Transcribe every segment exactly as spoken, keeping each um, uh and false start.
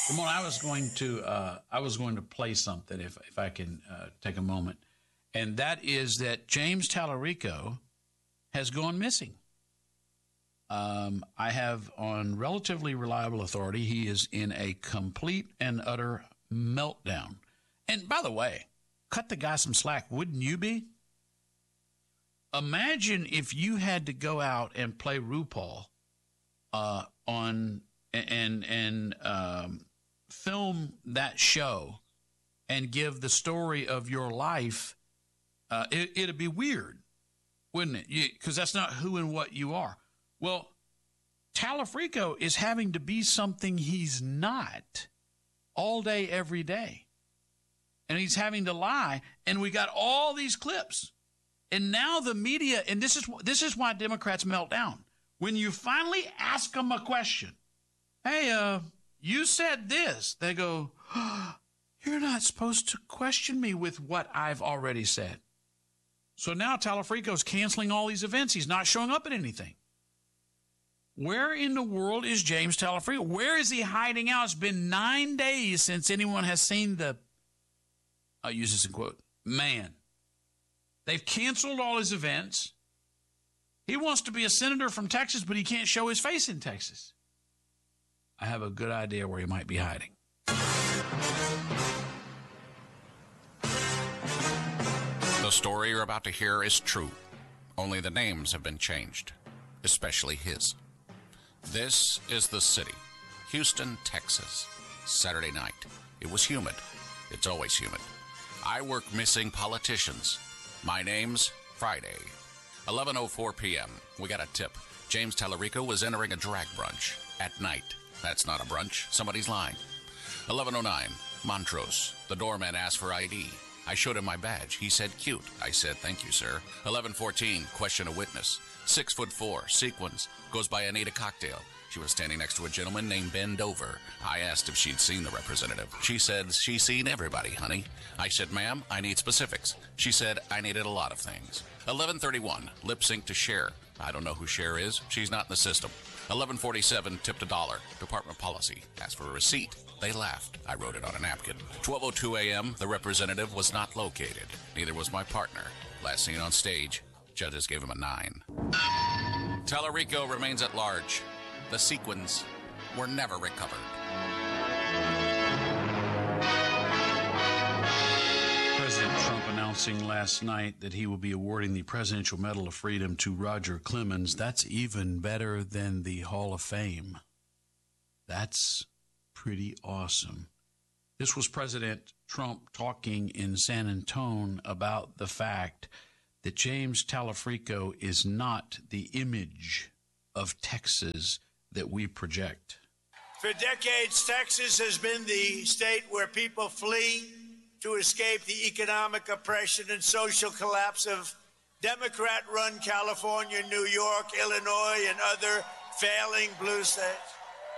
Ramon, I was going to uh, I was going to play something if if I can uh, take a moment, and that is that James Tallarico has gone missing. Um, I have on relatively reliable authority he is in a complete and utter meltdown. And by the way, cut the guy some slack, wouldn't you be? Imagine if you had to go out and play RuPaul uh, on and and um, film that show and give the story of your life. Uh, it, it'd be weird, wouldn't it? Because that's not who and what you are. Well, Tallarico is having to be something he's not all day, every day. And he's having to lie. And we got all these clips. And now the media, and this is this is why Democrats melt down. When you finally ask them a question, hey, uh, you said this. They go, oh, you're not supposed to question me with what I've already said. So now Tallarico's canceling all these events. He's not showing up at anything. Where in the world is James Tallarico? Where is he hiding out? It's been nine days since anyone has seen the, I'll use this in quote, man. They've canceled all his events. He wants to be a senator from Texas, but he can't show his face in Texas. I have a good idea where he might be hiding. The story you're about to hear is true. Only the names have been changed, especially his. This is the city, Houston, Texas. Saturday night. It was humid. It's always humid. I work missing politicians. My name's Friday. eleven oh four p.m. We got a tip. James Tallarico was entering a drag brunch at night. That's not a brunch. Somebody's lying. eleven oh nine. Montrose. The doorman asked for I D. I showed him my badge. He said, cute. I said, thank you, sir. eleven fourteen. Question a witness. Six foot four. Sequins. Goes by Anita Cocktail. She was standing next to a gentleman named Ben Dover. I asked if she'd seen the representative. She said, she's seen everybody, honey. I said, ma'am, I need specifics. She said, I needed a lot of things. eleven thirty-one, lip sync to Cher. I don't know who Cher is. She's not in the system. eleven forty-seven, tipped a dollar. Department policy. Asked for a receipt. They laughed. I wrote it on a napkin. twelve oh two a.m., the representative was not located. Neither was my partner. Last seen on stage. Judges gave him a nine. Tallarico remains at large. The sequins were never recovered. President Trump announcing last night that he will be awarding the Presidential Medal of Freedom to Roger Clemens. That's even better than the Hall of Fame. That's pretty awesome. This was President Trump talking in San Antonio about the fact that James Tallarico is not the image of Texas that we project. For decades, Texas has been the state where people flee to escape the economic oppression and social collapse of Democrat-run California, New York, Illinois, and other failing blue states.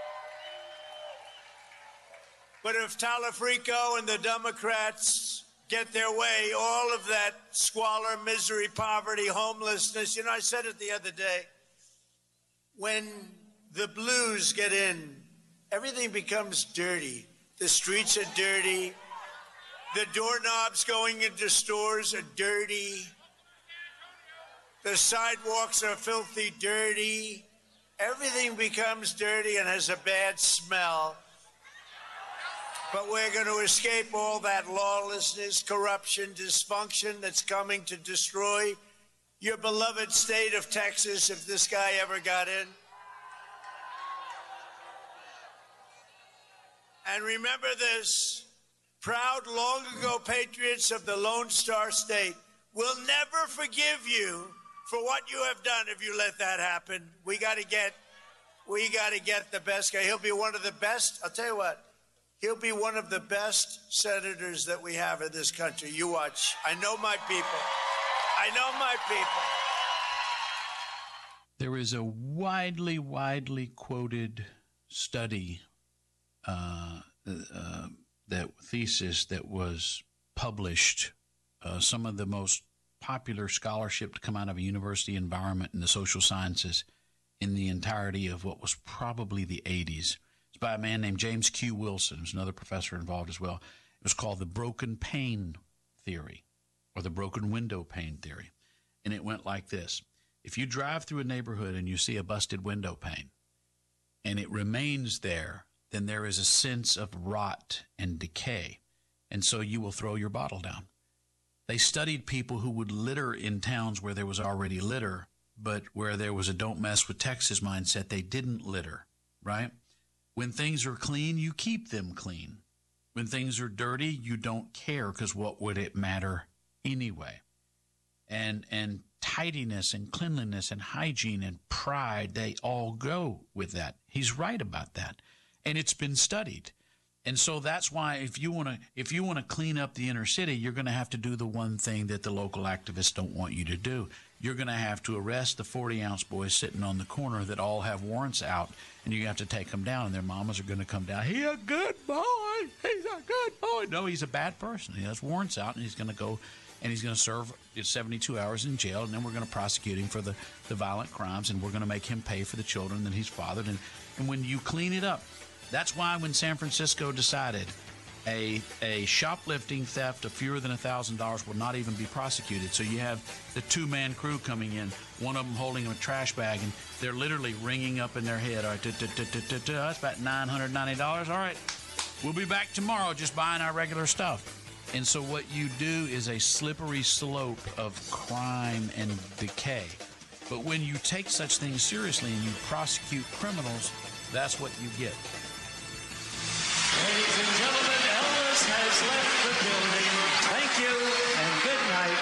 But if Tallarico and the Democrats get their way, all of that squalor, misery, poverty, homelessness, you know, I said it the other day, when the blues get in, everything becomes dirty. The streets are dirty. The doorknobs going into stores are dirty. The sidewalks are filthy dirty. Everything becomes dirty and has a bad smell. But we're going to escape all that lawlessness, corruption, dysfunction that's coming to destroy your beloved state of Texas if this guy ever got in. And remember this, proud, long ago patriots of the Lone Star State will never forgive you for what you have done if you let that happen. We got to get, we got to get the best guy. He'll be one of the best. I'll tell you what. He'll be one of the best senators that we have in this country. You watch. I know my people. I know my people. There is a widely, widely quoted study, uh, uh, that thesis that was published, uh, some of the most popular scholarship to come out of a university environment in the social sciences in the entirety of what was probably the eighties. It's by a man named James Q. Wilson. There's another professor involved as well. It was called the broken pane theory, or the broken window pane theory. And it went like this. If you drive through a neighborhood and you see a busted window pane, and it remains there, then there is a sense of rot and decay. And so you will throw your bottle down. They studied people who would litter in towns where there was already litter, but where there was a don't mess with Texas mindset, they didn't litter, right? When things are clean, you keep them clean. When things are dirty, you don't care, because what would it matter anyway? And and tidiness and cleanliness and hygiene and pride, they all go with that. He's right about that. And it's been studied. And so that's why if you want to if you want to clean up the inner city, you're going to have to do the one thing that the local activists don't want you to do. You're going to have to arrest the forty-ounce boys sitting on the corner that all have warrants out, and you have to take them down, and their mamas are going to come down. He's a good boy. He's a good boy. No, he's a bad person. He has warrants out, and he's going to go, and he's going to serve seventy-two hours in jail, and then we're going to prosecute him for the, the violent crimes, and we're going to make him pay for the children that he's fathered. And, and when you clean it up, that's why when San Francisco decided a a shoplifting theft of fewer than one thousand dollars will not even be prosecuted. So you have the two-man crew coming in, one of them holding a trash bag, and they're literally ringing up in their head, all right, that's about nine hundred ninety dollars. All right, we'll be back tomorrow just buying our regular stuff. And so what you do is a slippery slope of crime and decay. But when you take such things seriously and you prosecute criminals, that's what you get. Ladies and gentlemen, Elvis has left the building. Thank you and good night.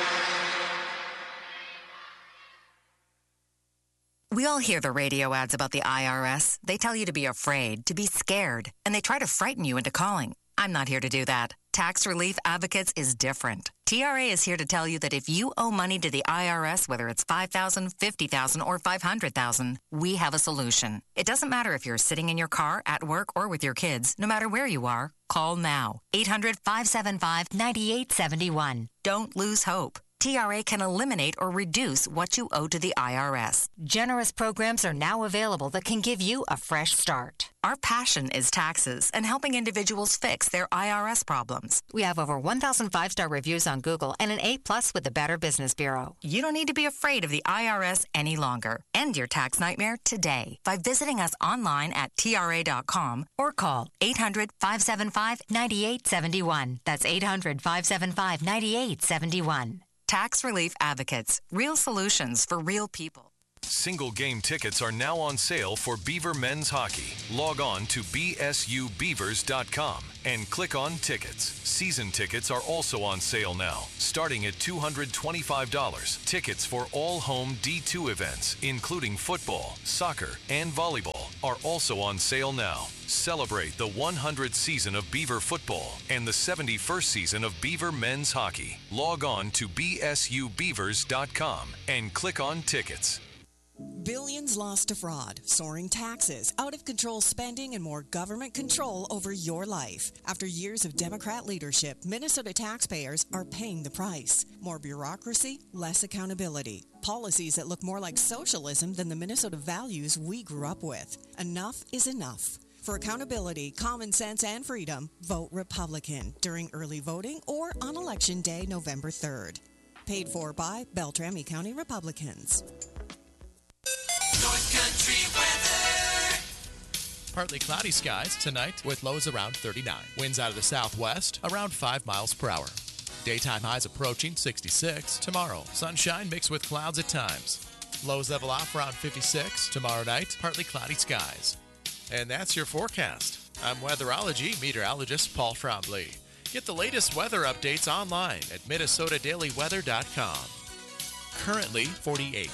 We all hear the radio ads about the I R S. They tell you to be afraid, to be scared, and they try to frighten you into calling. I'm not here to do that. Tax Relief Advocates is different. T R A is here to tell you that if you owe money to the I R S, whether it's five thousand dollars, fifty thousand dollars, or five hundred thousand dollars, we have a solution. It doesn't matter if you're sitting in your car, at work, or with your kids. No matter where you are, call now. eight hundred, five seven five, nine eight seven one. Don't lose hope. T R A can eliminate or reduce what you owe to the I R S. Generous programs are now available that can give you a fresh start. Our passion is taxes and helping individuals fix their I R S problems. We have over one thousand five-star reviews on Google and an A plus with the Better Business Bureau. You don't need to be afraid of the I R S any longer. End your tax nightmare today by visiting us online at T R A dot com or call eight hundred, five seven five, nine eight seven one. That's eight hundred, five seven five, nine eight seven one. Tax Relief Advocates. Real solutions for real people. Single game tickets are now on sale for Beaver Men's Hockey. Log on to B S U beavers dot com and click on Tickets. Season tickets are also on sale now, starting at two hundred twenty-five dollars. Tickets for all home D two events, including football, soccer, and volleyball, are also on sale now. Celebrate the one hundredth season of Beaver football and the seventy-first season of Beaver Men's Hockey. Log on to B S U beavers dot com and click on Tickets. Billions lost to fraud, soaring taxes, out-of-control spending, and more government control over your life. After years of Democrat leadership, Minnesota taxpayers are paying the price. More bureaucracy, less accountability. Policies that look more like socialism than the Minnesota values we grew up with. Enough is enough. For accountability, common sense, and freedom, vote Republican during early voting or on Election Day, November third. Paid for by Beltrami County Republicans. North Country weather. Partly cloudy skies tonight with lows around thirty-nine. Winds out of the southwest around five miles per hour. Daytime highs approaching sixty-six. Tomorrow, sunshine mixed with clouds at times. Lows level off around fifty-six. Tomorrow night, partly cloudy skies. And that's your forecast. I'm weatherology meteorologist Paul Trombley. Get the latest weather updates online at Minnesota Daily Weather dot com. Currently forty-eight.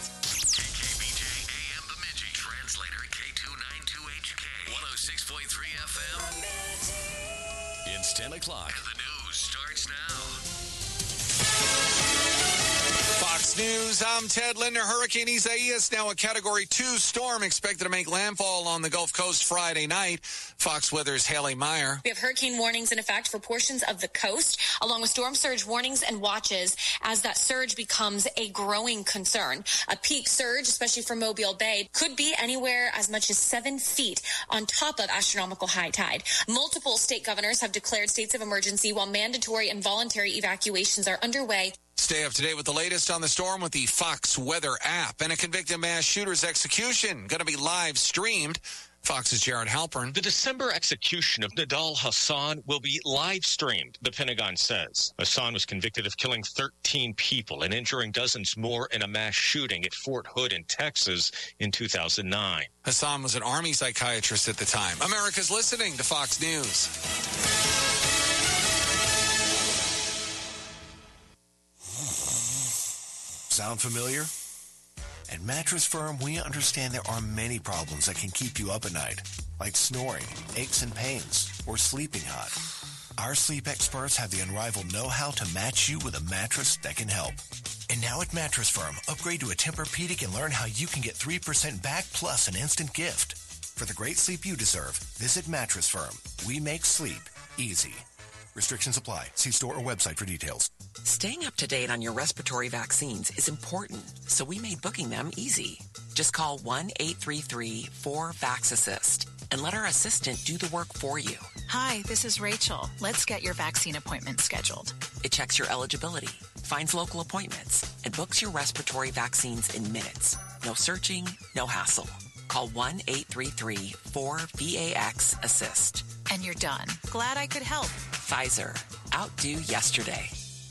It's ten o'clock. The news starts now. Fox Fox News, I'm Ted Linder. Hurricane Isaias, now a Category two storm, expected to make landfall on the Gulf Coast Friday night. Fox Weather's Haley Meyer. We have hurricane warnings in effect for portions of the coast, along with storm surge warnings and watches as that surge becomes a growing concern. A peak surge, especially for Mobile Bay, could be anywhere as much as seven feet on top of astronomical high tide. Multiple state governors have declared states of emergency while mandatory and voluntary evacuations are underway. Stay up to date with the latest on the storm with the Fox Weather app. And a convicted mass shooter's execution going to be live streamed. Fox's Jared Halpern. The December execution of Nidal Hasan will be live streamed, the Pentagon says. Hasan was convicted of killing thirteen people and injuring dozens more in a mass shooting at Fort Hood in Texas in two thousand nine. Hasan was an Army psychiatrist at the time. America's listening to Fox News. Sound familiar? At Mattress Firm, we understand there are many problems that can keep you up at night, like snoring, aches and pains, or sleeping hot. Our sleep experts have the unrivaled know-how to match you with a mattress that can help. And now at Mattress Firm, upgrade to a Tempur-Pedic and learn how you can get three percent back plus an instant gift. For the great sleep you deserve, visit Mattress Firm. We make sleep easy. Restrictions apply. See store or website for details. Staying up to date on your respiratory vaccines is important, so we made booking them easy. Just call one eight three three four VAX-ASSIST and let our assistant do the work for you. Hi, this is Rachel. Let's get your vaccine appointment scheduled. It checks your eligibility, finds local appointments, and books your respiratory vaccines in minutes. No searching, no hassle. Call one eight three three four VAX-ASSIST. And you're done. Glad I could help. Pfizer. Outdo yesterday.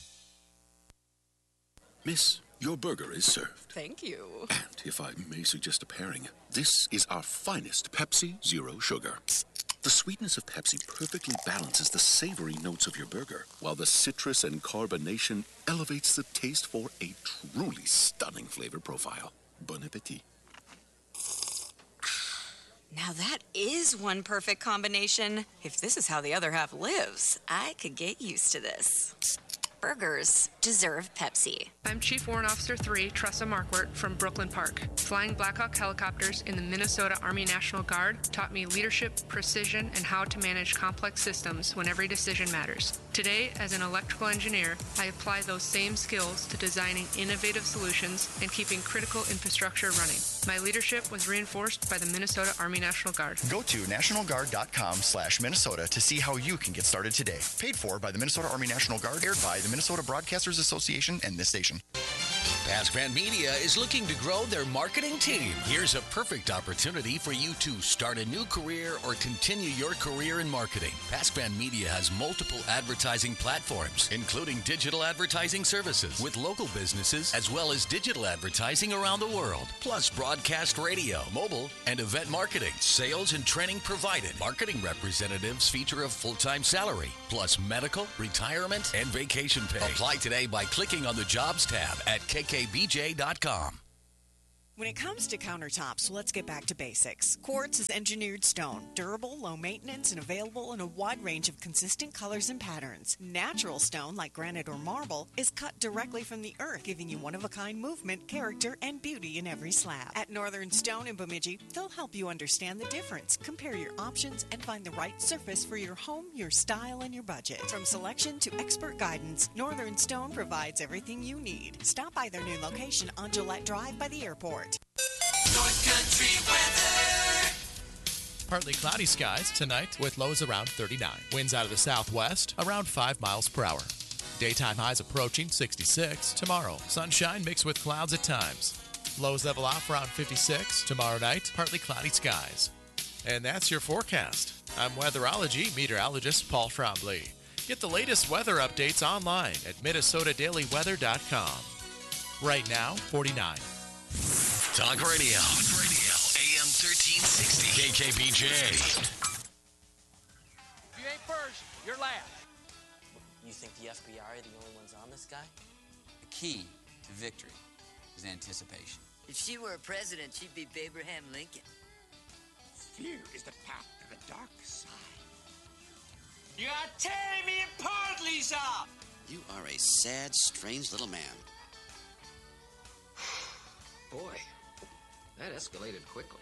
Miss, your burger is served. Thank you. And if I may suggest a pairing, this is our finest Pepsi Zero Sugar. The sweetness of Pepsi perfectly balances the savory notes of your burger, while the citrus and carbonation elevates the taste for a truly stunning flavor profile. Bon appetit. Now that is one perfect combination. If this is how the other half lives, I could get used to this. Burgers deserve Pepsi. I'm Chief Warrant Officer three, Tressa Markwart from Brooklyn Park. Flying Black Hawk helicopters in the Minnesota Army National Guard taught me leadership, precision, and how to manage complex systems when every decision matters. Today, as an electrical engineer, I apply those same skills to designing innovative solutions and keeping critical infrastructure running. My leadership was reinforced by the Minnesota Army National Guard. Go to national guard dot com slash Minnesota to see how you can get started today. Paid for by the Minnesota Army National Guard, aired by the Minnesota Broadcasters Association and this station. Pasquan Media is looking to grow their marketing team. Here's a perfect opportunity for you to start a new career or continue your career in marketing. Pasquan Media has multiple advertising platforms, including digital advertising services with local businesses, as well as digital advertising around the world, plus broadcast radio, mobile, and event marketing. Sales and training provided. Marketing representatives feature a full-time salary, plus medical, retirement, and vacation pay. Apply today by clicking on the Jobs tab at K K B J dot com. When it comes to countertops, let's get back to basics. Quartz is engineered stone, durable, low maintenance, and available in a wide range of consistent colors and patterns. Natural stone, like granite or marble, is cut directly from the earth, giving you one-of-a-kind movement, character, and beauty in every slab. At Northern Stone in Bemidji, they'll help you understand the difference, compare your options, and find the right surface for your home, your style, and your budget. From selection to expert guidance, Northern Stone provides everything you need. Stop by their new location on Gillette Drive by the airport. North Country weather. Partly cloudy skies tonight with lows around thirty-nine. Winds out of the southwest around five miles per hour. Daytime highs approaching sixty-six. Tomorrow, sunshine mixed with clouds at times. Lows level off around fifty-six. Tomorrow night, partly cloudy skies. And that's your forecast. I'm weatherology meteorologist Paul Trombley. Get the latest weather updates online at minnesota daily weather dot com. Right now, forty-nine. Talk Radio. Talk Radio. A M thirteen sixty. K K B J. If you ain't first, you're last. You think the F B I are the only ones on this guy? The key to victory is anticipation. If she were a president, she'd be Abraham Lincoln. Fear is the path to the dark side. You are tearing me apart, Lisa! You are a sad, strange little man. Boy, that escalated quickly.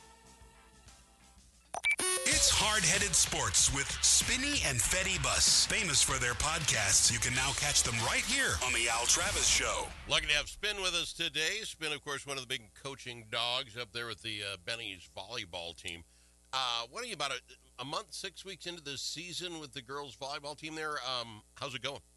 It's Hard-Headed Sports with Spinney and Fetty Bus. Famous for their podcasts, you can now catch them right here on the Al Travis Show. Lucky to have Spin with us today. Spin, of course, one of the big coaching dogs up there with the uh, Benny's volleyball team. Uh, what are you, about a, a month, six weeks into the season with the girls' volleyball team there? Um, how's it going?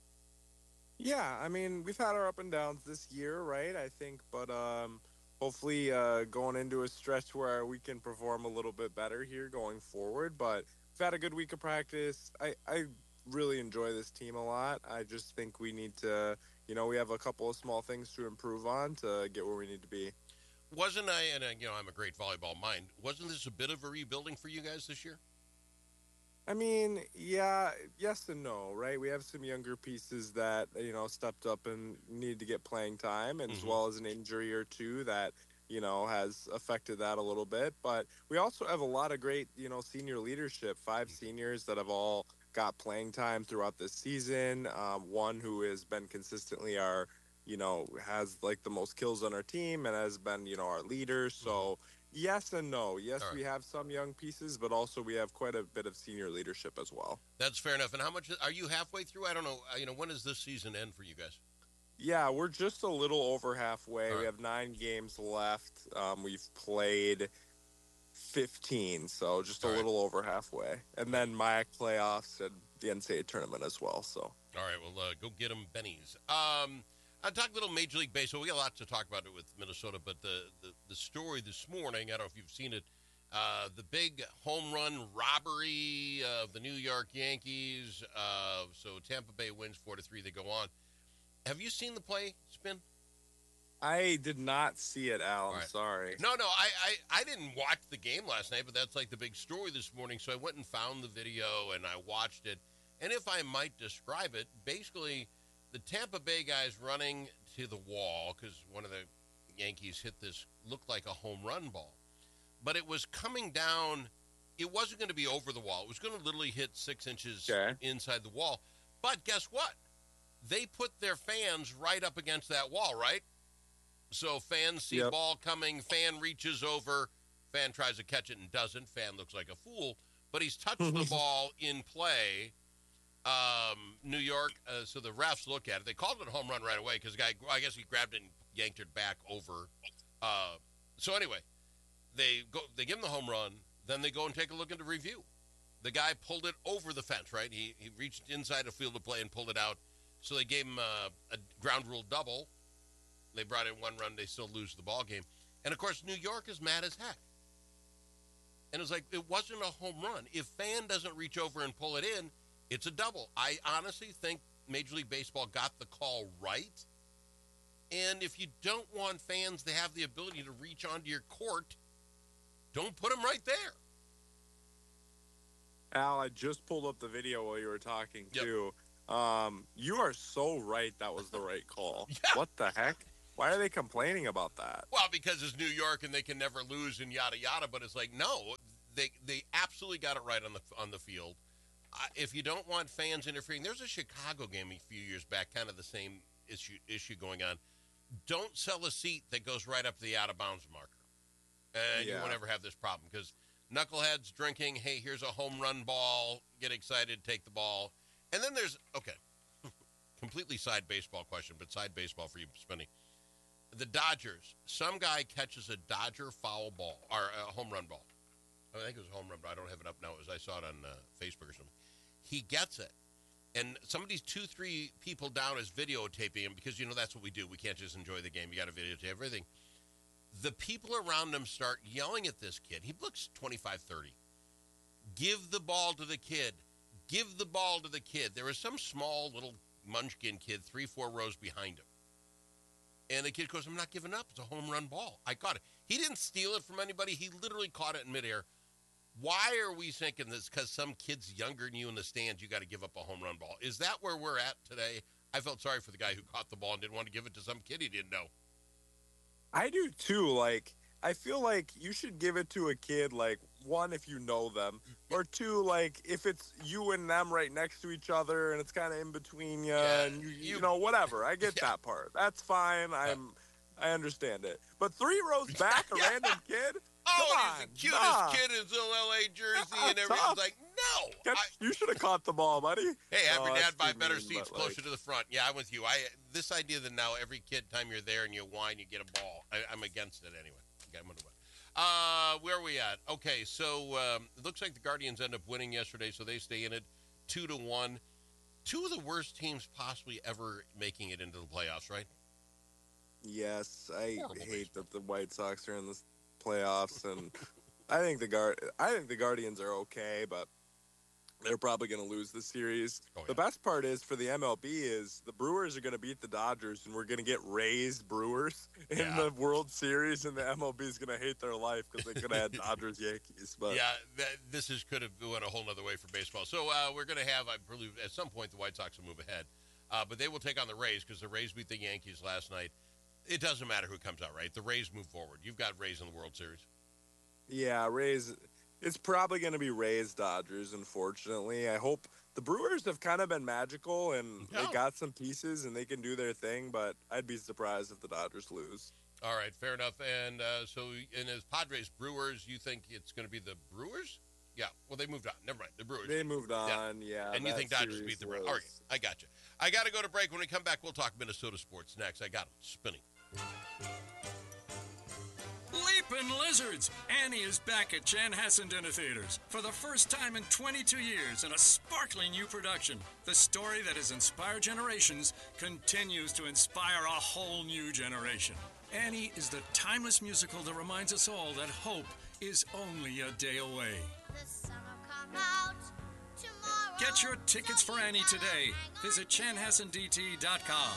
Yeah, I mean, we've had our up and downs this year, right? I think, but um, hopefully uh, going into a stretch where we can perform a little bit better here going forward. But we've had a good week of practice. I, I really enjoy this team a lot. I just think we need to, you know, we have a couple of small things to improve on to get where we need to be. Wasn't I, and uh, you know, I'm a great volleyball mind, wasn't this a bit of a rebuilding for you guys this year? I mean, yeah, yes and no, right? We have some younger pieces that, you know, stepped up and need to get playing time, and mm-hmm. as well as an injury or two that, you know, has affected that a little bit. But we also have a lot of great, you know, senior leadership, five mm-hmm. seniors that have all got playing time throughout this season. Um, one who has been consistently our, you know, has like the most kills on our team and has been, you know, our leader. So, mm-hmm. yes and no. Yes, right. We have some young pieces, but also we have quite a bit of senior leadership as well. That's fair enough. And how much are you halfway through? I don't know. You know, when does this season end for you guys? Yeah, we're just a little over halfway. Right. We have nine games left. Um, we've played fifteen, so just a All little right. over halfway. And then M I A C playoffs and the N C double A tournament as well. So. All right, well, uh, go get them, Bennies. Um, I'll talk a little Major League Baseball. We got a lot to talk about it with Minnesota, but the, the, the story this morning, I don't know if you've seen it, uh, the big home run robbery of the New York Yankees. Uh, so Tampa Bay wins four to three. They go on. Have you seen the play, Spin? I did not see it, Al. I'm right. sorry. No, no, I, I, I didn't watch the game last night, but that's like the big story this morning. So I went and found the video, and I watched it. And if I might describe it, basically – the Tampa Bay guys running to the wall because one of the Yankees hit this, looked like a home run ball. But it was coming down. It wasn't going to be over the wall. It was going to literally hit six inches okay. inside the wall. But guess what? They put their fans right up against that wall, right? So fans see yep. ball coming. Fan reaches over. Fan tries to catch it and doesn't. Fan looks like a fool. But he's touched the ball in play. Um, New York, uh, so the refs look at it. They called it a home run right away because the guy, I guess he grabbed it and yanked it back over. Uh, so anyway, they go, they give him the home run. Then they go and take a look into review. The guy pulled it over the fence, right? He he reached inside the field of play and pulled it out. So they gave him uh, a ground rule double. They brought in one run. They still lose the ball game. And of course, New York is mad as heck. And it was like, it wasn't a home run. If fan doesn't reach over and pull it in, it's a double. I honestly think Major League Baseball got the call right. And if you don't want fans to have the ability to reach onto your court, don't put them right there. Al, I just pulled up the video while you were talking, yep. too. Um, you are so right that was the right call. Yeah. What the heck? Why are they complaining about that? Well, because it's New York and they can never lose and yada, yada. But it's like, no, they they absolutely got it right on the on the field. Uh, if you don't want fans interfering, there's a Chicago game a few years back, kind of the same issue issue going on. Don't sell a seat that goes right up to the out-of-bounds marker. And yeah. you won't ever have this problem because knuckleheads drinking, hey, here's a home run ball, get excited, take the ball. And then there's, okay, completely side baseball question, but side baseball for you, Spinny. The Dodgers, some guy catches a Dodger foul ball, or a home run ball. I think it was a home run, but I don't have it up now as I saw it on uh, Facebook or something. He gets it. And somebody's two, three people down is videotaping him because, you know, that's what we do. We can't just enjoy the game. You got to videotape everything. The people around him start yelling at this kid. He looks twenty-five, thirty. Give the ball to the kid. Give the ball to the kid. There was some small little munchkin kid three, four rows behind him. And the kid goes, I'm not giving up. It's a home run ball. I caught it. He didn't steal it from anybody. He literally caught it in midair. Why are we thinking this? Because some kid's younger than you in the stands, you got to give up a home run ball. Is that where we're at today? I felt sorry for the guy who caught the ball and didn't want to give it to some kid he didn't know. I do too. Like, I feel like you should give it to a kid, like, one, if you know them, or two, like, if it's you and them right next to each other and it's kind of in between you, yeah, and you, you, you know, whatever. I get yeah. that part. That's fine. I'm, I understand it. But three rows back, a random kid? Oh, Come and on, he's the cutest nah. kid in his little L A jersey That's and everything's tough. like, no. Catch, I, you should have caught the ball, buddy. hey, have Oh, your that's dad buy too better mean, seats but, closer like, to the front. Yeah, I'm with you. I This idea that now every kid time you're there and you whine, you get a ball. I, I'm against it anyway. Okay, I'm going to win. Uh, where are we at? Okay, so um, it looks like the Guardians end up winning yesterday, so they stay in it two to one. Two of the worst teams possibly ever making it into the playoffs, right? Yes, I Horrible hate that the White Sox are in the playoffs, and I think the guard, I think the Guardians are okay, but they're probably going to lose the series. Oh, The best part is for the M L B is the Brewers are going to beat the Dodgers, and we're going to get Rays Brewers in Yeah. the World Series, and the M L B is going to hate their life because they could have had Dodgers Yankees. But Yeah, that, this is could have went a whole other way for baseball. So uh, we're going to have, I believe, at some point the White Sox will move ahead, uh, but they will take on the Rays because the Rays beat the Yankees last night. It doesn't matter who comes out, right? The Rays move forward. You've got Rays in the World Series. yeah, Rays. It's probably going to be Rays Dodgers. Unfortunately, I hope the Brewers have kind of been magical and Yeah. they got some pieces and they can do their thing. But I'd be surprised if the Dodgers lose. All right, fair enough. And uh, so, and as Padres Brewers, you think it's going to be the Brewers? Yeah. Well, they moved on. Never mind. The Brewers. They moved on. Yeah. and you that think Dodgers series beat the Brewers? was- All right, I got you. I got to go to break. When we come back, we'll talk Minnesota sports next. I got them spinning. Leapin' Lizards! Annie is back at Chanhassen Dinner Theaters for the first time in twenty-two years in a sparkling new production. The story that has inspired generations continues to inspire a whole new generation. Annie is the timeless musical that reminds us all that hope is only a day away. Get your tickets for Annie today. Visit chanhassen d t dot com.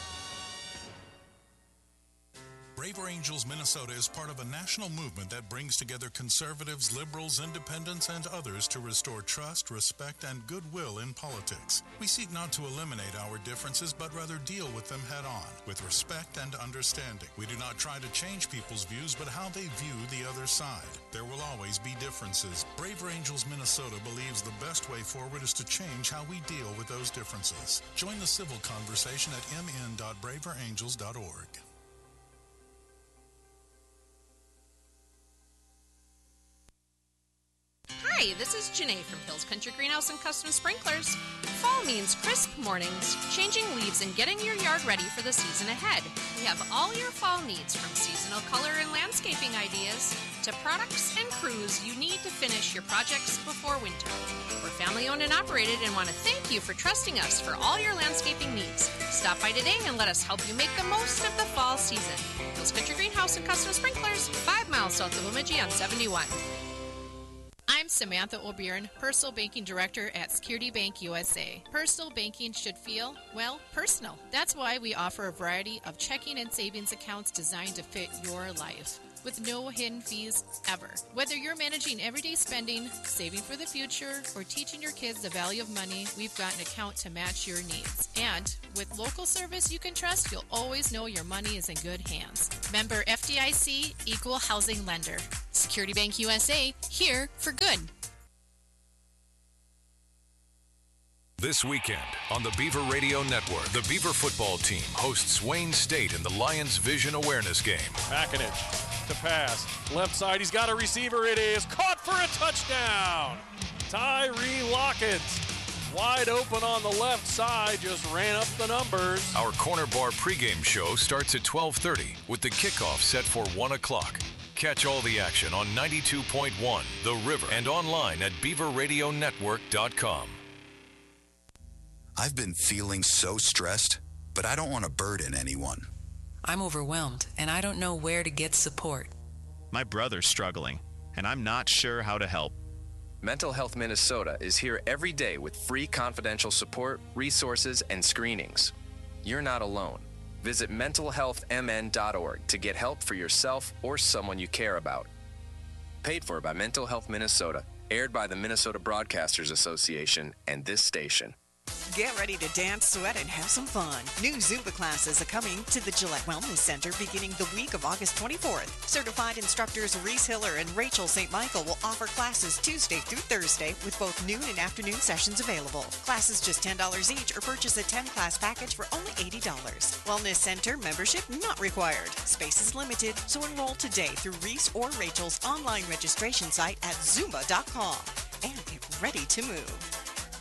Braver Angels Minnesota is part of a national movement that brings together conservatives, liberals, independents, and others to restore trust, respect, and goodwill in politics. We seek not to eliminate our differences, but rather deal with them head on, with respect and understanding. We do not try to change people's views, but how they view the other side. There will always be differences. Braver Angels Minnesota believes the best way forward is to change how we deal with those differences. Join the civil conversation at m n dot braver angels dot org. Hi, this is Janae from Hills Country Greenhouse and Custom Sprinklers. Fall means crisp mornings, changing leaves, and getting your yard ready for the season ahead. We have all your fall needs, from seasonal color and landscaping ideas to products and crews you need to finish your projects before winter. We're family owned and operated and want to thank you for trusting us for all your landscaping needs. Stop by today and let us help you make the most of the fall season. Hills Country Greenhouse and Custom Sprinklers, five miles south of Bemidji on seventy-one. I'm Samantha O'Byrne, Personal Banking Director at Security Bank U S A. Personal banking should feel, well, personal. That's why we offer a variety of checking and savings accounts designed to fit your life, with no hidden fees ever. Whether you're managing everyday spending, saving for the future, or teaching your kids the value of money, we've got an account to match your needs. And with local service you can trust, you'll always know your money is in good hands. Member F D I C, Equal Housing Lender. Security Bank U S A, here for good. This weekend on the Beaver Radio Network, the Beaver football team hosts Wayne State in the Lions Vision Awareness Game. Pakinich to pass. Left side, he's got a receiver. It is caught for a touchdown. Tyree Lockett, wide open on the left side, just ran up the numbers. Our Corner Bar pregame show starts at twelve thirty with the kickoff set for one o'clock. Catch all the action on ninety-two point one The River and online at beaver radio network dot com. I've been feeling so stressed, but I don't want to burden anyone. I'm overwhelmed, and I don't know where to get support. My brother's struggling, and I'm not sure how to help. Mental Health Minnesota is here every day with free confidential support, resources, and screenings. You're not alone. Visit mental health m n dot org to get help for yourself or someone you care about. Paid for by Mental Health Minnesota, aired by the Minnesota Broadcasters Association and this station. Get ready to dance, sweat, and have some fun. New Zumba classes are coming to the Gillette Wellness Center beginning the week of August twenty-fourth. Certified instructors Reese Hiller and Rachel Saint Michael will offer classes Tuesday through Thursday with both noon and afternoon sessions available. Classes just ten dollars each or purchase a ten-class package for only eighty dollars. Wellness Center membership not required. Space is limited, so enroll today through Reese or Rachel's online registration site at zumba dot com and get ready to move.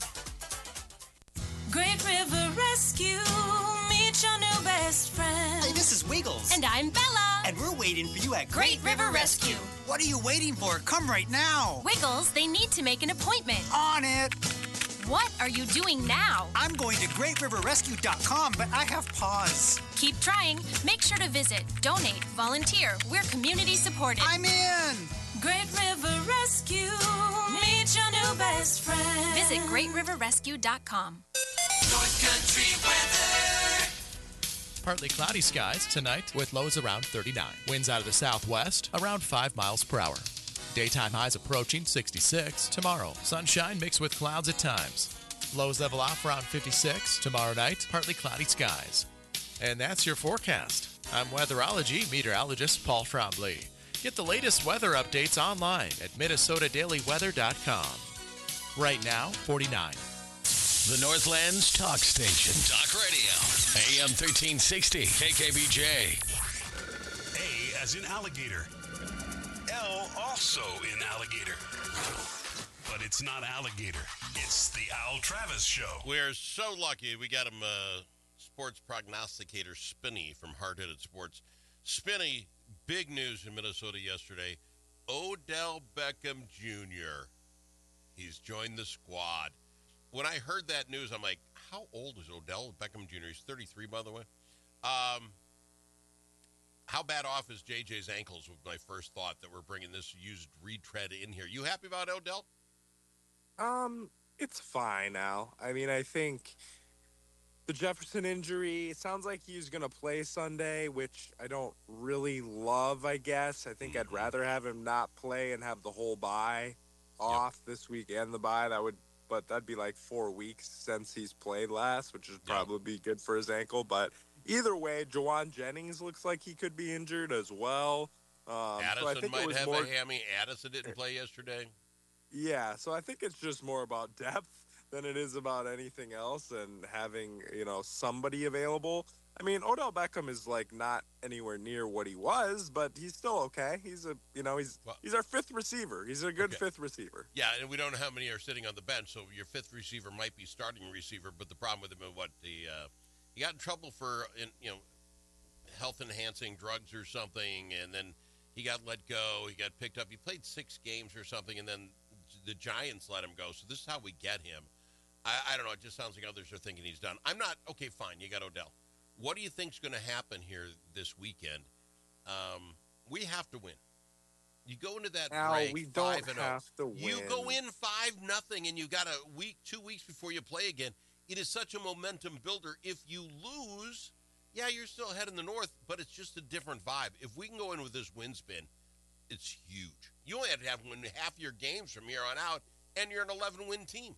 Great River Rescue, meet your new best friend. Hey, this is Wiggles. And I'm Bella. And we're waiting for you at Great River Rescue. What are you waiting for? Come right now. Wiggles, they need to make an appointment. On it. What are you doing now? I'm going to great river rescue dot com, but I have pause. Keep trying. Make sure to visit, donate, volunteer. We're community supported. I'm in. Great River Rescue, meet your new best friend. Visit great river rescue dot com. North Country weather. Partly cloudy skies tonight with lows around thirty-nine. Winds out of the southwest around five miles per hour. Daytime highs approaching sixty-six. Tomorrow, sunshine mixed with clouds at times. Lows level off around fifty-six. Tomorrow night, partly cloudy skies. And that's your forecast. I'm weatherology meteorologist Paul Trombley. Get the latest weather updates online at minnesota daily weather dot com. Right now, forty-nine. The Northland's talk station. Talk radio. A M thirteen sixty. K K B J. A as in alligator. L also in alligator. But it's not alligator. It's the Al Travis Show. We're so lucky we got him, uh, sports prognosticator Spinney from Hard Headed Sports. Spinney, big news in Minnesota yesterday. Odell Beckham Junior He's joined the squad. When I heard that news, I'm like, how old is Odell Beckham Junior? He's thirty-three, by the way. Um, how bad off is J J's ankles was my first thought that we're bringing this used retread in here. You happy about Odell? Um, it's fine now. I mean, I think the Jefferson injury, it sounds like he's going to play Sunday, which I don't really love, I guess. I think I'd rather have him not play and have the whole bye off yep. this week and the bye. That would, but that'd be like four weeks since he's played last, which would probably yep. be good for his ankle. But either way, Jawan Jennings looks like he could be injured as well. Um, Addison so I think might have more, a hammy. Addison didn't play yesterday. Yeah, so I think it's just more about depth than it is about anything else and having, you know, somebody available. I mean, Odell Beckham is like not anywhere near what he was, but he's still okay. He's a, you know, he's well, he's our fifth receiver. He's a good okay. fifth receiver. Yeah, and we don't know how many are sitting on the bench, so your fifth receiver might be starting receiver. But the problem with him is what the uh, he got in trouble for, in, you know, health enhancing drugs or something, and then he got let go. He got picked up. He played six games or something, and then the Giants let him go. So this is how we get him. I, I don't know. It just sounds like others are thinking he's done. I'm not. Okay, fine. You got Odell. What do you think's going to happen here this weekend? Um, we have to win. You go into that Al, break we don't five and have oh. to win. You go in five nothing, and you got a week, two weeks before you play again. It is such a momentum builder. If you lose, yeah, you're still ahead in the North, but it's just a different vibe. If we can go in with this win spin, it's huge. You only have to have win half your games from here on out, and you're an eleven-win team.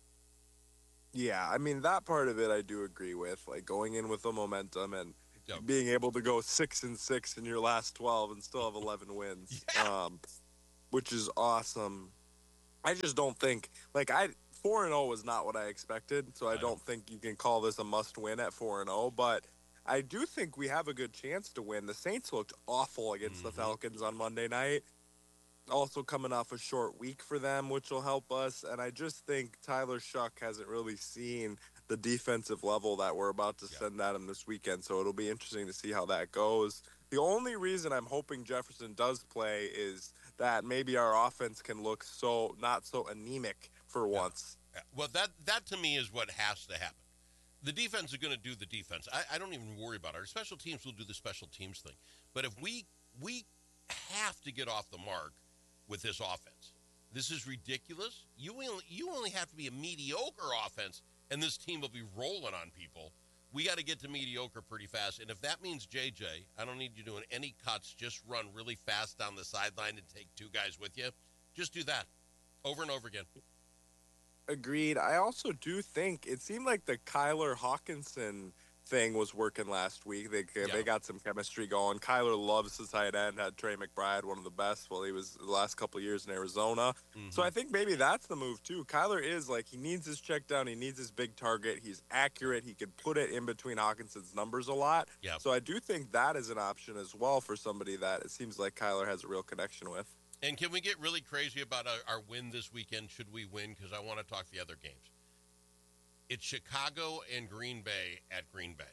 Yeah, I mean, that part of it I do agree with, like going in with the momentum and yep. being able to go six and six in your last twelve and still have eleven wins, yeah. um, which is awesome. I just don't think, like, I four and oh was not what I expected, so I, I don't think you can call this a must-win at four and oh, but I do think we have a good chance to win. The Saints looked awful against mm-hmm. the Falcons on Monday night. Also coming off a short week for them, which will help us. And I just think Tyler Shuck hasn't really seen the defensive level that we're about to yeah. send at him this weekend. So it'll be interesting to see how that goes. The only reason I'm hoping Jefferson does play is that maybe our offense can look so not so anemic for yeah. once. Yeah. Well, that that to me is what has to happen. The defense is going to do the defense. I, I don't even worry about it. Our special teams will do the special teams thing. But if we we have to get off the mark with this offense. This is ridiculous. You only, you only have to be a mediocre offense, and this team will be rolling on people. We got to get to mediocre pretty fast. And if that means, J J, I don't need you doing any cuts. Just run really fast down the sideline and take two guys with you. Just do that over and over again. Agreed. I also do think it seemed like the Kyler Hawkinson thing was working last week. They Yeah. they got some chemistry going. Kyler loves his tight end. Had Trey McBride, one of the best while he was the last couple of years in Arizona. Mm-hmm. So I think maybe that's the move too. Kyler is like, he needs his check down. He needs his big target. He's accurate. He could put it in between Hawkinson's numbers a lot. Yep. So I do think that is an option as well for somebody that it seems like Kyler has a real connection with. And can we get really crazy about our, our win this weekend? Should we win? Because I want to talk the other games. It's Chicago and Green Bay at Green Bay.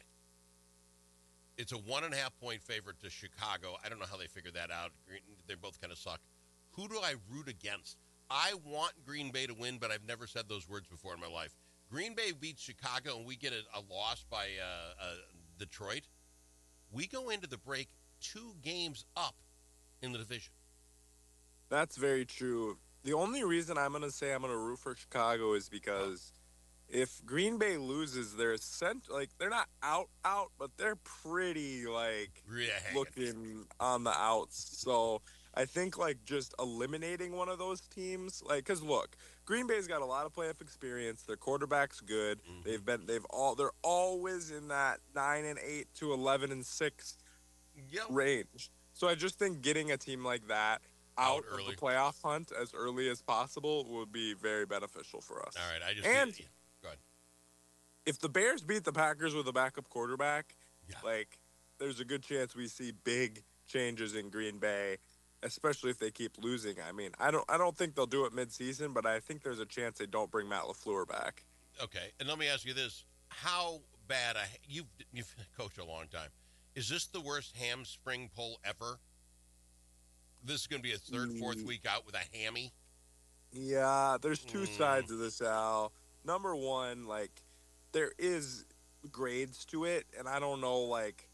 It's a one and a half point favorite to Chicago. I don't know how they figured that out. Green, they both kind of suck. Who do I root against? I want Green Bay to win, but I've never said those words before in my life. Green Bay beats Chicago and we get a, a loss by uh, uh, Detroit. We go into the break two games up in the division. That's very true. The only reason I'm going to say I'm going to root for Chicago is because if Green Bay loses, they're sent like they're not out out, but they're pretty like Yeah, looking on the outs. So I think like just eliminating one of those teams, like, because look, Green Bay's got a lot of playoff experience. Their quarterback's good. Mm-hmm. They've been they've all they're always in that nine and eight to eleven and six yep. range. So I just think getting a team like that out, Out of early. the playoff hunt as early as possible would be very beneficial for us. All right, I just and did, go ahead. if the Bears beat the Packers with a backup quarterback, Yeah. like there's a good chance we see big changes in Green Bay, especially if they keep losing. I mean, I don't I don't think they'll do it midseason, but I think there's a chance they don't bring Matt LaFleur back. Okay, and let me ask you this: how bad? A, you've you've coached a long time. Is this the worst hamstring pull ever? This is going to be a third, fourth Mm. week out with a hammy. Yeah, there's two Mm. sides of this, Al. Number one, like, there is grades to it, and I don't know, like,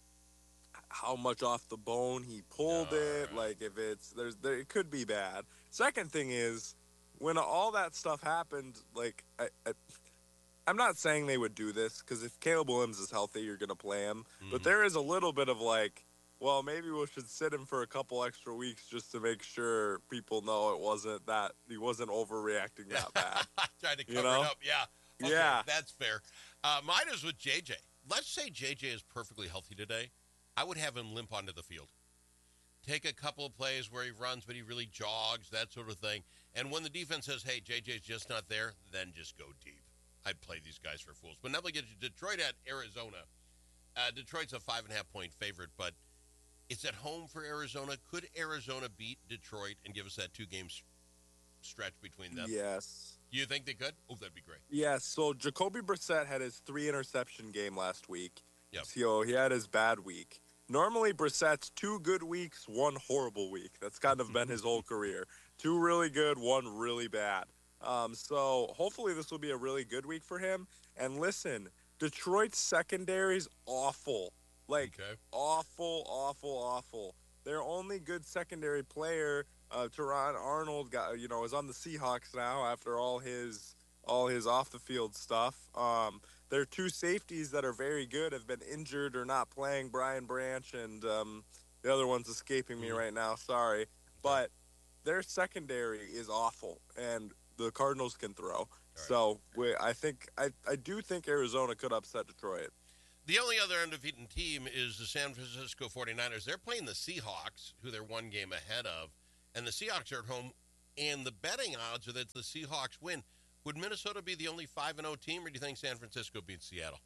how much off the bone he pulled it. Like, if it's there's there, it could be bad. Second thing is, when all that stuff happened, like, I, I I'm not saying they would do this because if Caleb Williams is healthy, you're gonna play him. But there is a little bit of like, well, maybe we should sit him for a couple extra weeks just to make sure people know it wasn't that he wasn't overreacting that bad. Trying to cover You know? it up. Yeah. Okay, Yeah. That's fair. Uh, mine is with J J. Let's say J J is perfectly healthy today. I would have him limp onto the field. Take a couple of plays where he runs, but he really jogs, that sort of thing. And when the defense says, hey, J J's just not there, then just go deep. I'd play these guys for fools. But now we get to Detroit at Arizona. Uh, Detroit's a five and a half point favorite, but it's at home for Arizona. Could Arizona beat Detroit and give us that two games stretch between them? Yes. Do you think they could? Oh, that'd be great. Yes. So Jacoby Brissett had his three interception game last week. Yep. So he had his bad week. Normally Brissett's two good weeks, one horrible week. That's kind of been his whole career. Two really good, one really bad. Um, so hopefully this will be a really good week for him. And listen, Detroit's secondary's awful. Like, Okay. awful, awful, awful. Their only good secondary player, uh, Teron Arnold, got you know is on the Seahawks now after all his all his off the field stuff. Um, their two safeties that are very good have been injured or not playing. Brian Branch and um, the other one's escaping me right now. Sorry, but their secondary is awful, and the Cardinals can throw. So we, I think I, I do think Arizona could upset Detroit. The only other undefeated team is the San Francisco forty-niners. They're playing the Seahawks, who they're one game ahead of, and the Seahawks are at home, and the betting odds are that the Seahawks win. Would Minnesota be the only five and oh team, or do you think San Francisco beats Seattle?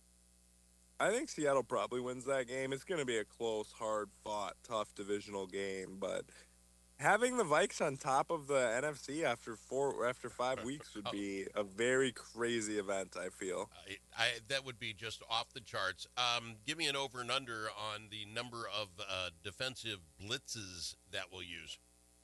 I think Seattle probably wins that game. It's going to be a close, hard-fought, tough divisional game, but having the Vikes on top of the N F C after four after five weeks would be a very crazy event, I feel. I, I, that would be just off the charts. Um, give me an over and under on the number of uh, defensive blitzes that we'll use.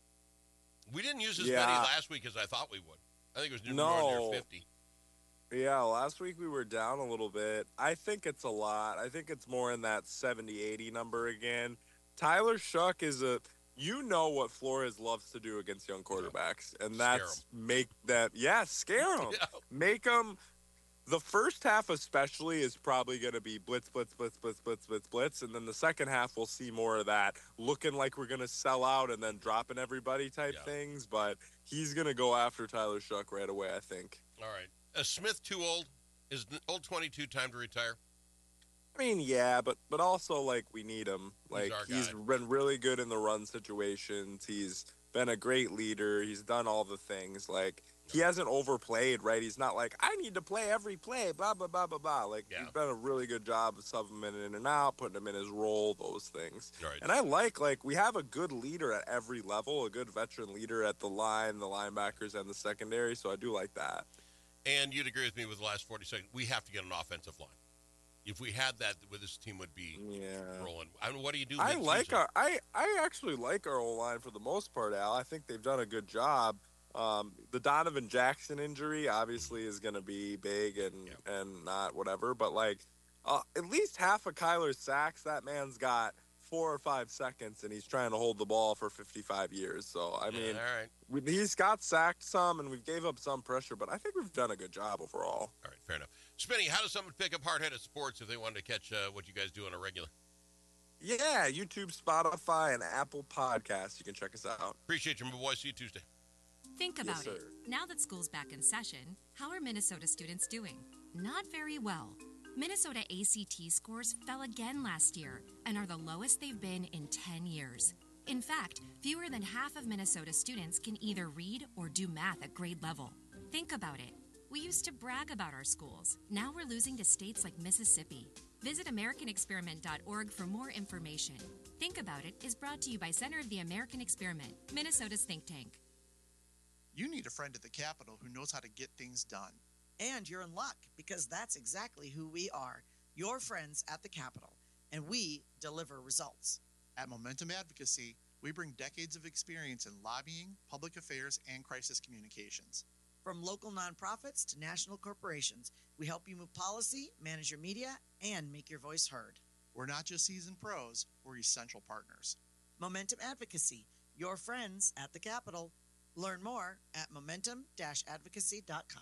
We didn't use as Yeah. many last week as I thought we would. I think it was near, No. near fifty. Yeah, last week we were down a little bit. I think it's a lot. I think it's more in that seventy eighty number again. Tyler Shuck is a you know what Flores loves to do against young quarterbacks, and that's make them, yeah, scare them. Make them, the first half especially is probably going to be blitz, blitz, blitz, blitz, blitz, blitz, blitz. And then the second half, we'll see more of that, looking like we're going to sell out and then dropping everybody type yeah. things. But he's going to go after Tyler Shough right away, I think. All right. Is Smith too old? Is old twenty-two time to retire? I mean, yeah, but but also, like, we need him. Like, he's, he's been really good in the run situations. He's been a great leader. He's done all the things. Like, he hasn't overplayed, right? He's not like, I need to play every play, blah, blah, blah, blah, blah. Like, yeah. he's done a really good job of subbing him in and out, putting him in his role, those things. Right. And I like, like, we have a good leader at every level, a good veteran leader at the line, the linebackers, and the secondary, so I do like that. And you'd agree with me with the last forty seconds, we have to get an offensive line. If we had that, with this team would be yeah. rolling. I mean, what do you do? I like our, I, I actually like our O-line for the most part, Al. I think they've done a good job. Um, the Donovan Jackson injury obviously is going to be big and, yeah. and not whatever, but like uh, at least half of Kyler's sacks, that man's got four or five seconds and he's trying to hold the ball for fifty-five years. So, I mean, yeah, all right. we, he's got sacked some and we've gave up some pressure, but I think we've done a good job overall. All right, fair enough. Spinny, how does someone pick up Hard-Headed Sports if they wanted to catch uh, what you guys do on a regular? Yeah, YouTube, Spotify, and Apple Podcasts. You can check us out. Appreciate you, my boy. See you Tuesday. Think about yes, it. Now that school's back in session, how are Minnesota students doing? Not very well. Minnesota A C T scores fell again last year and are the lowest they've been in ten years. In fact, fewer than half of Minnesota students can either read or do math at grade level. Think about it. We used to brag about our schools. Now we're losing to states like Mississippi. Visit American Experiment dot org for more information. Think About It is brought to you by Center of the American Experiment, Minnesota's think tank. You need a friend at the Capitol who knows how to get things done. And you're in luck, because that's exactly who we are, your friends at the Capitol, and we deliver results. At Momentum Advocacy, we bring decades of experience in lobbying, public affairs, and crisis communications. From local nonprofits to national corporations, we help you move policy, manage your media, and make your voice heard. We're not just seasoned pros, we're essential partners. Momentum Advocacy, your friends at the Capitol. Learn more at momentum dash advocacy dot com.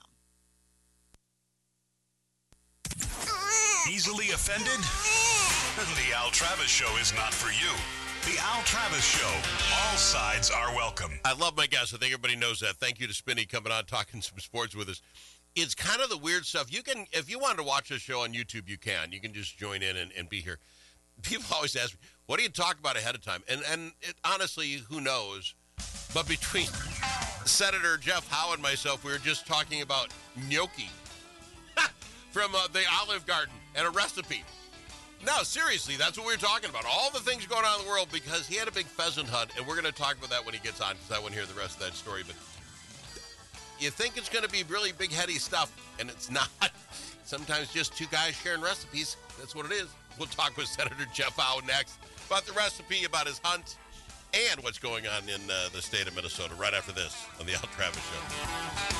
Easily offended? The Al Travis Show is not for you. The Al Travis Show. All sides are welcome. I love my guests. I think everybody knows that. Thank you to Spinny coming on, talking some sports with us. It's kind of the weird stuff. You can, if you wanted to watch this show on YouTube, you can. You can just join in and, and be here. People always ask me, what do you talk about ahead of time? And, and it, honestly, who knows? But between Senator Jeff Howe and myself, we were just talking about gnocchi from uh, the Olive Garden and a recipe. No, seriously, that's what we were talking about. All the things going on in the world, because he had a big pheasant hunt, and we're going to talk about that when he gets on, because I want to hear the rest of that story. But you think it's going to be really big, heady stuff, and it's not. Sometimes just two guys sharing recipes. That's what it is. We'll talk with Senator Jeff Howe next about the recipe, about his hunt, and what's going on in uh, the state of Minnesota right after this on the Al Travis Show.